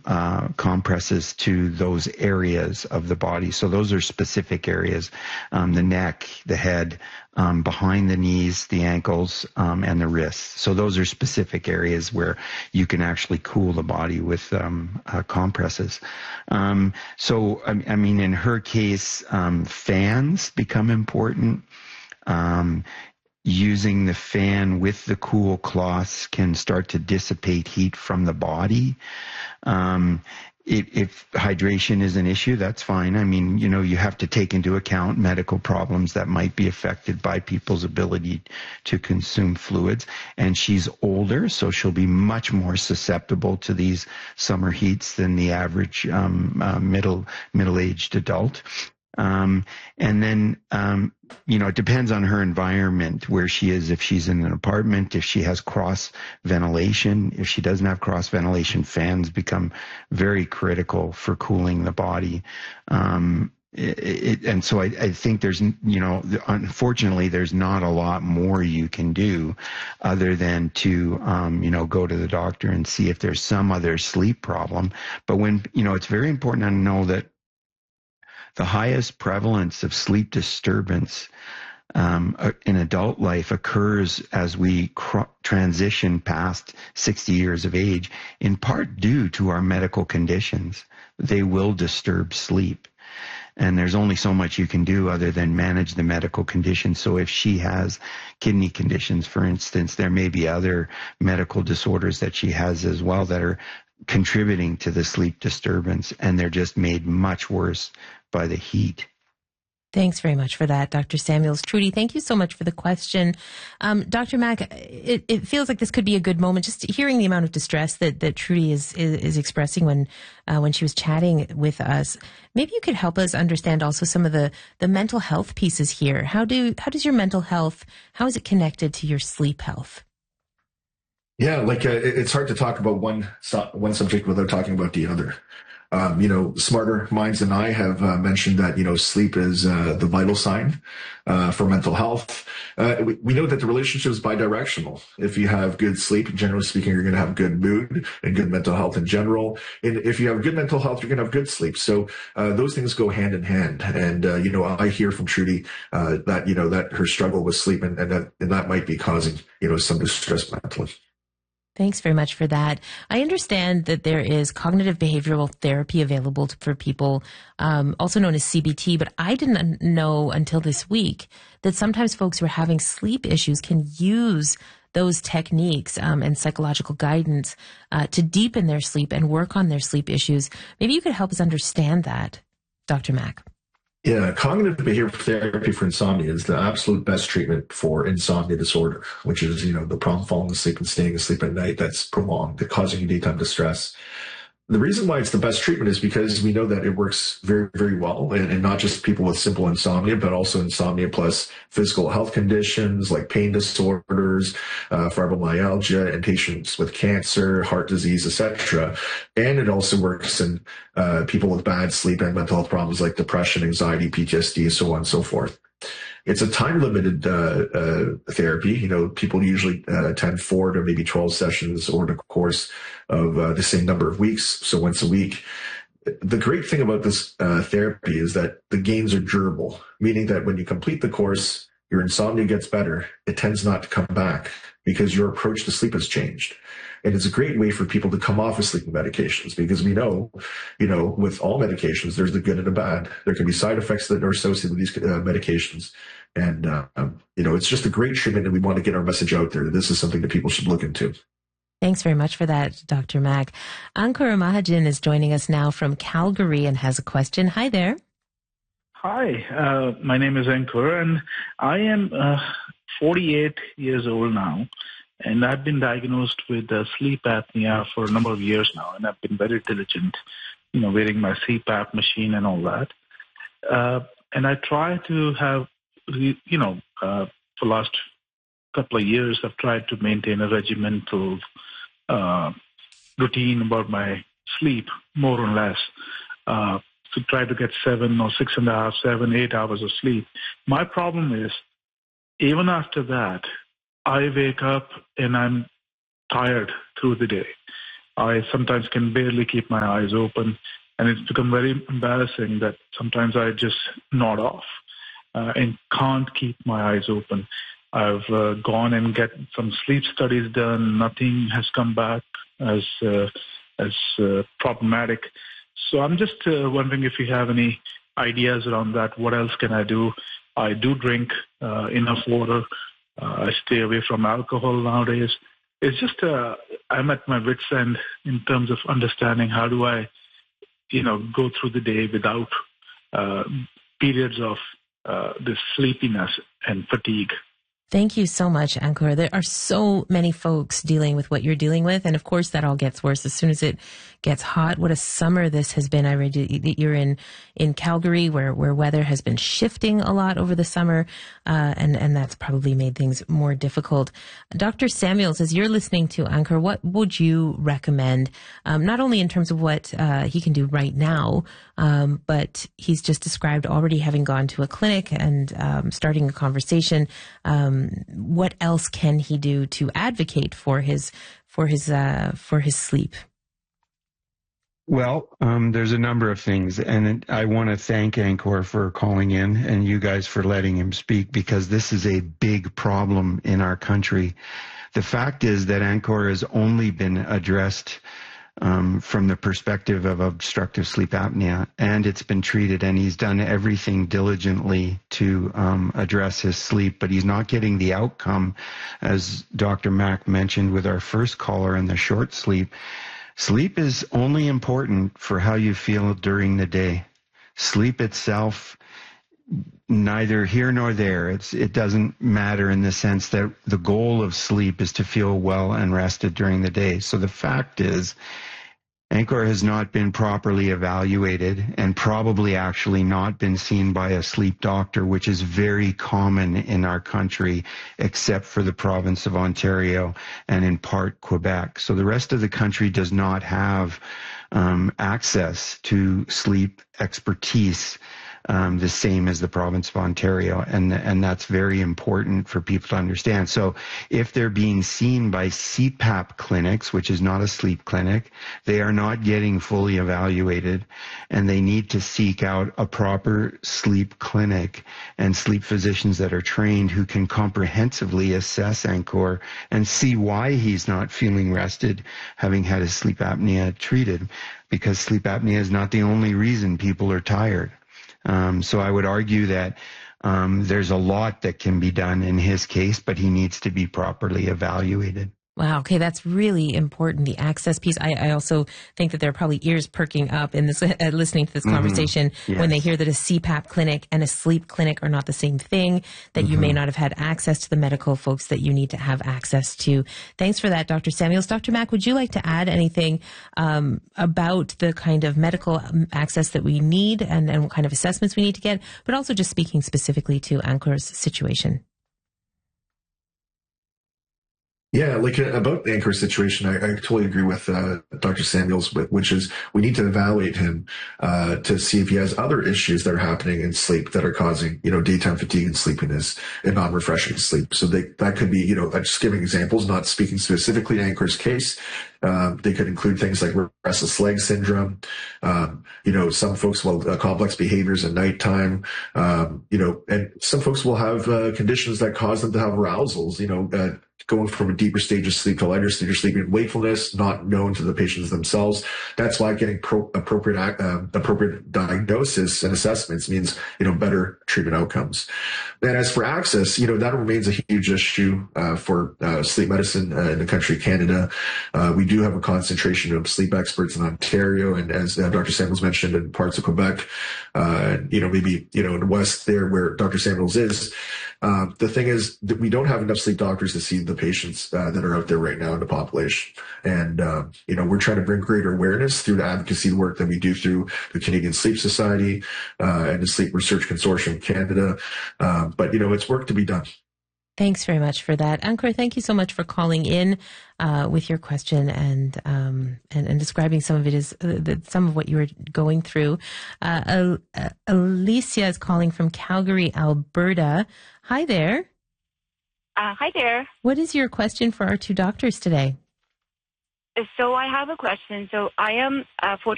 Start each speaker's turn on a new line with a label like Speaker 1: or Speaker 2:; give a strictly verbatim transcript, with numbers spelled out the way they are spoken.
Speaker 1: uh, compresses to those areas of the body. So those are specific areas, um, the neck, the head, um, behind the knees, the ankles, um, and the wrists. So those are specific areas where you can actually cool the body with um, uh, compresses. Um, so, I, I mean, in her case, um, fans become important. Um, using the fan with the cool cloths can start to dissipate heat from the body. Um, it, if hydration is an issue, that's fine. I mean, you know, you have to take into account medical problems that might be affected by people's ability to consume fluids. And she's older, so she'll be much more susceptible to these summer heats than the average um, uh, middle middle-aged adult. Um, and then, um, you know, it depends on her environment, where she is. If she's in an apartment, if she has cross ventilation, if she doesn't have cross ventilation, fans become very critical for cooling the body. Um, it, it, and so I, I think there's, you know, unfortunately, there's not a lot more you can do other than to, um, you know, go to the doctor and see if there's some other sleep problem. But when, you know, it's very important to know that the highest prevalence of sleep disturbance um, in adult life occurs as we cr- transition past sixty years of age, in part due to our medical conditions. They will disturb sleep. And there's only so much you can do other than manage the medical condition. So if she has kidney conditions, for instance, there may be other medical disorders that she has as well that are contributing to the sleep disturbance, and they're just made much worse by the heat.
Speaker 2: Thanks very much for that, Doctor Samuels. Trudy, thank you so much for the question. Um, Doctor Mack, it, it feels like this could be a good moment, just hearing the amount of distress that, that Trudy is, is, is expressing when uh, when she was chatting with us. Maybe you could help us understand also some of the, the mental health pieces here. How do how does your mental health, how is it connected to your sleep health?
Speaker 3: Yeah, like uh, it's hard to talk about one one subject without talking about the other. Um, you know, smarter minds than I have uh, mentioned that, you know, sleep is uh, the vital sign uh, for mental health. Uh, we, we know that the relationship is bidirectional. If you have good sleep, generally speaking, you're going to have good mood and good mental health in general. And if you have good mental health, you're going to have good sleep. So uh, those things go hand in hand. And, uh, you know, I hear from Trudy uh, that, you know, that her struggle with sleep and, and, that, and that might be causing, you know, some distress mentally.
Speaker 2: Thanks very much for that. I understand that there is cognitive behavioral therapy available to, for people, um, also known as C B T, but I didn't know until this week that sometimes folks who are having sleep issues can use those techniques um, and psychological guidance uh, to deepen their sleep and work on their sleep issues. Maybe you could help us understand that, Doctor Mack.
Speaker 3: Yeah, cognitive behavioral therapy for insomnia is the absolute best treatment for insomnia disorder, which is, you know, the problem falling asleep and staying asleep at night that's prolonged, that causing you daytime distress. The reason why it's the best treatment is because we know that it works very, very well, and, and not just people with simple insomnia, but also insomnia plus physical health conditions like pain disorders, uh, fibromyalgia, and patients with cancer, heart disease, et cetera. And it also works in uh, people with bad sleep and mental health problems like depression, anxiety, P T S D, so on and so forth. It's a time-limited uh, uh, therapy. You know, people usually uh, attend four to maybe twelve sessions over the course of uh, the same number of weeks, so once a week. The great thing about this uh, therapy is that the gains are durable, meaning that when you complete the course, your insomnia gets better. It tends not to come back because your approach to sleep has changed. And it's a great way for people to come off of sleeping medications, because we know, you know, with all medications, there's the good and the bad. There can be side effects that are associated with these uh, medications. And, uh, um, you know, it's just a great treatment, and we want to get our message out there. This is something that people should look into.
Speaker 2: Thanks very much for that, Doctor Mack. Ankur Mahajan is joining us now from Calgary and has a question. Hi there.
Speaker 4: Hi, uh, my name is Ankur, and I am uh, forty-eight years old now. And I've been diagnosed with uh, sleep apnea for a number of years now, and I've been very diligent, you know, wearing my C PAP machine and all that. Uh, and I try to have, you know, uh, for the last couple of years, I've tried to maintain a regimental uh, routine about my sleep, more or less, uh, to try to get seven or six and a half, seven, eight hours of sleep. My problem is, even after that, I wake up and I'm tired through the day. I sometimes can barely keep my eyes open, and it's become very embarrassing that sometimes I just nod off uh, and can't keep my eyes open. I've uh, gone and get some sleep studies done. Nothing has come back as uh, as uh, problematic. So I'm just uh, wondering if you have any ideas around that. What else can I do? I do drink uh, enough water. Uh, I stay away from alcohol nowadays. It's just uh, I'm at my wit's end in terms of understanding how do I, you know, go through the day without uh, periods of uh, this sleepiness and fatigue.
Speaker 2: Thank you so much, Ankur. There are so many folks dealing with what you're dealing with. And of course, that all gets worse as soon as it gets hot. What a summer this has been. I read that you're in, in Calgary where, where weather has been shifting a lot over the summer. Uh, and, and that's probably made things more difficult. Doctor Samuels, as you're listening to Ankur, what would you recommend? Um, not only in terms of what, uh, he can do right now, um, but he's just described already having gone to a clinic and, um, starting a conversation. Um, what else can he do to advocate for his for his uh, for his sleep?
Speaker 1: Well, um, there's a number of things, and I want to thank Ankur for calling in and you guys for letting him speak, because this is a big problem in our country. The fact is that Ankur has only been addressed Um, from the perspective of obstructive sleep apnea, and it's been treated, and he's done everything diligently to um, address his sleep, but he's not getting the outcome, as Doctor Mack mentioned with our first caller in the short sleep. Sleep is only important for how you feel during the day. Sleep itself, neither here nor there. It's, it doesn't matter in the sense that the goal of sleep is to feel well and rested during the day. So the fact is, Ankur has not been properly evaluated and probably actually not been seen by a sleep doctor, which is very common in our country, except for the province of Ontario and in part Quebec. So the rest of the country does not have um, access to sleep expertise Um, the same as the province of Ontario, and and that's very important for people to understand. So if they're being seen by C PAP clinics, which is not a sleep clinic, they are not getting fully evaluated, and they need to seek out a proper sleep clinic and sleep physicians that are trained who can comprehensively assess Ankur and see why he's not feeling rested, having had his sleep apnea treated, because sleep apnea is not the only reason people are tired. Um, so I would argue that um, there's a lot that can be done in his case, but he needs to be properly evaluated.
Speaker 2: Wow. Okay. That's really important. The access piece. I, I also think that there are probably ears perking up in this, uh, listening to this mm-hmm. conversation yes. when they hear that a C PAP clinic and a sleep clinic are not the same thing, that mm-hmm. you may not have had access to the medical folks that you need to have access to. Thanks for that, Doctor Samuels. Doctor Mack, would you like to add anything um, about the kind of medical access that we need and, and what kind of assessments we need to get, but also just speaking specifically to Ankur's situation?
Speaker 3: Yeah, like uh, about the Ankur situation, I, I totally agree with uh, Doctor Samuels, which is we need to evaluate him uh, to see if he has other issues that are happening in sleep that are causing, you know, daytime fatigue and sleepiness and non-refreshing sleep. So they, that could be, you know, just giving examples, not speaking specifically to Ankur's case. Um, they could include things like restless leg syndrome. Um, you know, some folks will uh, complex behaviors at nighttime. Um, you know, and some folks will have uh, conditions that cause them to have arousals. You know, uh, going from a deeper stage of sleep to a lighter stage of sleep and wakefulness, not known to the patients themselves. That's why getting pro- appropriate uh, appropriate diagnosis and assessments means, you know, better treatment outcomes. And as for access, you know, that remains a huge issue uh, for uh, sleep medicine uh, in the country of Canada. Uh, we do have a concentration of sleep experts in Ontario, and as uh, Doctor Samuels mentioned, in parts of Quebec, uh, you know, maybe, you know, in the west there where Doctor Samuels is. Uh, the thing is that we don't have enough sleep doctors to see the patients uh, that are out there right now in the population. And, uh, you know, we're trying to bring greater awareness through the advocacy work that we do through the Canadian Sleep Society uh, and the Sleep Research Consortium Canada. Uh, but, you know, it's work to be done.
Speaker 2: Thanks very much for that. Ankur, thank you so much for calling in uh, with your question and, um, and and describing some of it is uh, the, some of what you were going through. Uh, uh, Alicia is calling from Calgary, Alberta. Hi there.
Speaker 5: Uh, hi there.
Speaker 2: What is your question for our two doctors today?
Speaker 5: So I have a question. So I am uh, forty